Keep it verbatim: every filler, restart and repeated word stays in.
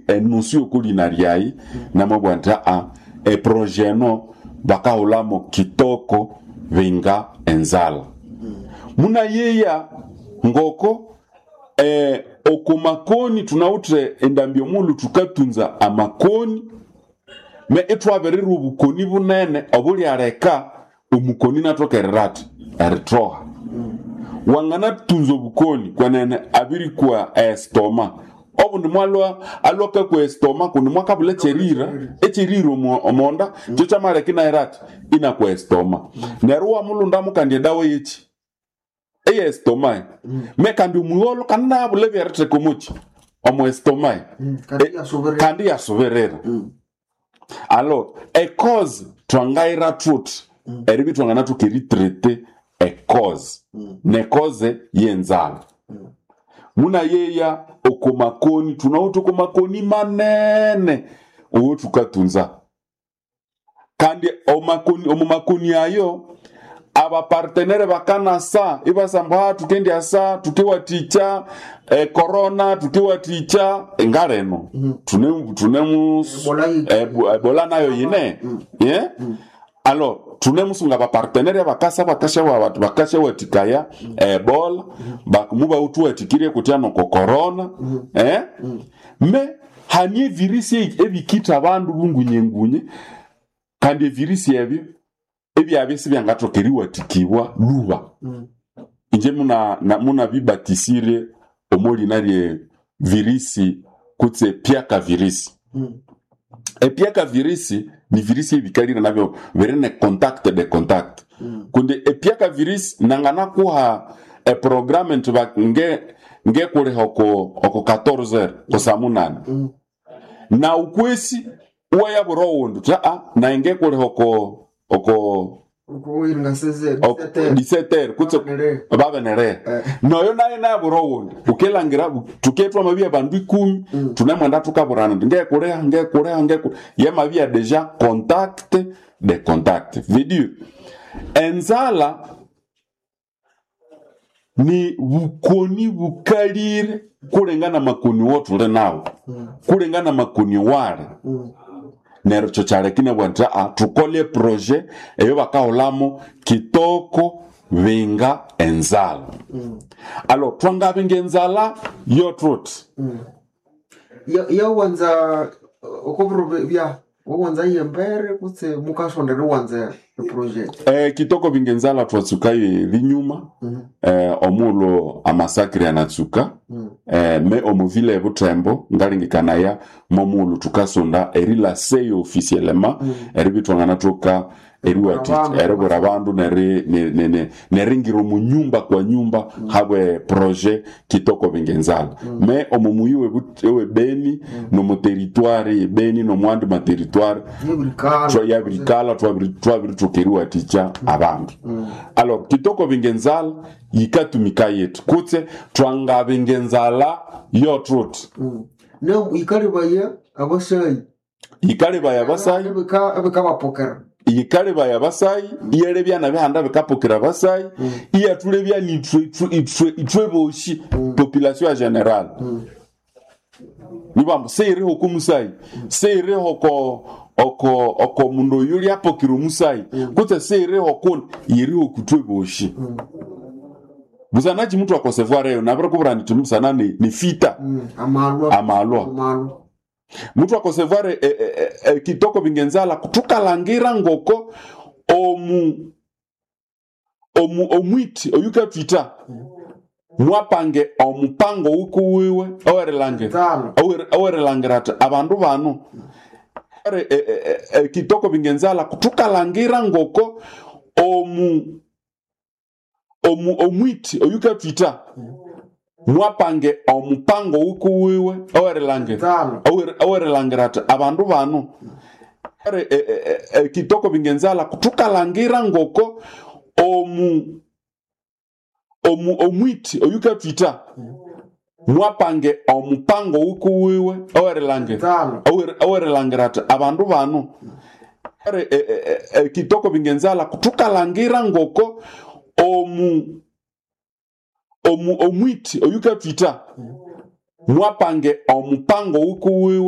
enuncio kulinariai na mabwanta a e projeno bakaulamo kitoko vinga enzala muna yeya ngoko e okumakoni tunautre endambio mulu tukatunza amakoni me etwaberiru ubukoni bunene obuli areka umukoni natokererati eritroha wangana tunzo bukoni kwanene abiri kwa estoma obundi mwalwa aloka kwa estoma kundi mwakabula cherira echeriro omonda chocha mareki na erati ina kwa estoma neruwa mulunda mukandie dawo yechi eye estoma me kandi umuolo kanina abule byarete komuchi omo estoma kandi ya soverera alo a cause twangaira truth eribi twangana tukiri traité a cause ne cause yenzala muna yeya okomakoni tunauto komakoni manene uwo tukatunza kandi omakoni omumakoni ayo aba partenaire bakana sa ibasamba tukendi asa tukiwa ticha eh, corona tukiwa ticha ngareno mm. tune tunemu ebola eh, nayo yine mm. yeah mm. alors tunemusunga ba partenaire bakasa bakasha wa watu bakasha watikaya mm. ebola mm. bakumuba utu watikire kutiano ko corona mm. eh mm. me hanye virisi ebikita abandu bungunyengunye kandi virisi ebyo ebi abesi byangatokeriwa tikiwa luba mm. inje muna na, muna bibatisire omoli nari virisi kutse piaka virisi mm. e piaka virisi ni virisi ebikalira nabyo verene contact de contact mm. kunde e piaka virisi nangana kuha e programme ntuba nge nge kule hoko hoko quatorze heures ko samunana mm. na ukwesi uya burondo ta na nge kule hoko oko kuinga seze dix-sept heures kutse baba nere noyo naye na burowo ukelangira tuketwa mabia bandu kumi mm. tunamwanda tukaburana nge korea nge korea nge ye mabia deja contact de contact veut dire enzala ni bukoni bukalire kulengana makoni wotu le nawo mm. kulengana makoni wale mm. nero chochare kine bwanta a tukole projet eyo bakaolamo kitoko vinga enzala mm. alors twanga vinga enzala yo truth mm. ya ya wanza okobro bya wanza yembere kutse mukashondere wanza project eh kitoko vinga enzala twatsukaye linyuma mm. eh omulo amasakri anatsuka mm. eh me omovile butembo ngalingikana ya momulu tukasonda erila seyo officiellement mm. eribitwangana toka eriwati eribora abandu nere ne ne neringiro mu nyumba kwa nyumba mm. habwe projet kitoko bingenzala mm. me omumuyiwe butewe beni mm. no mu territoire beni no mwandi ma territoire so ya brikala twabri twabri tukeriwa ticha mm. abandu mm. alors kitoko bingenzala yikatumika yetu kutse twanga bingenzala yo truth mm. no ikaribaya abashayi ikaribaya abashayi abika abika bapokera ikaribaya abashayi iyere byana bihanda bikapokera abashayi mm. iya tule bya ni itwe itwe boshi mm. population generale mm. nibambo seire hoko musayi mm. seire hoko oko oko mundo yuri apokiro musayi mm. kutse seire hoko yiri okutwe boshi mm. Buzanaji mtu akosevoir reo nabera kubura nitumsana ni, ni fita mm. amalwa amalwa amalwa mtu akosevoir e, e, e, e, kitoko bingenzala kutuka langira ngoko omu omu omwiti oyuka twita mm. mwapange omupango ukuwiwe owerelange owerelangerata abandu bano e, e, e, e, kitoko bingenzala kutuka langira ngoko omu omu omwiti oyuka twita mwapange omupango ukuwiwe owerelange owerelangerata abandu bano e, e, e, e, kitoko bingenzala kutuka langira ngoko omu omu omwiti oyuka twita mwapange omupango ukuwiwe owerelange owerelangerata abandu bano e, e, e, e, kitoko bingenzala kutuka langira ngoko omu omu omwiti oyuka twita mwapange omupango ukuwiwe